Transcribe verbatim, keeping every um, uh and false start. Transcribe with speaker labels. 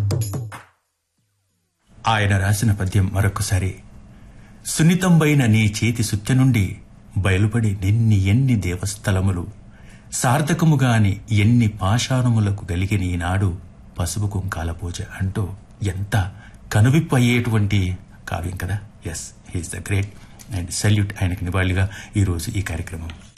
Speaker 1: ఆయన రాసిన పద్యం మరొకసారి. సున్నితంబైన నీ చేతి సుత్తె నుండి బయలుపడి నిన్ని ఎన్ని దేవస్థలములు, సార్థకముగాని ఎన్ని పాషాణములకు కలిగిన ఈనాడు పసుపు కుంకాల పూజ అంటూ ఎంత కనువిప్పు అయ్యేటువంటి కావ్యం కదా. Yes, he's the great and salute ఆయనకు నివాళిగా ఈరోజు ఈ కార్యక్రమం.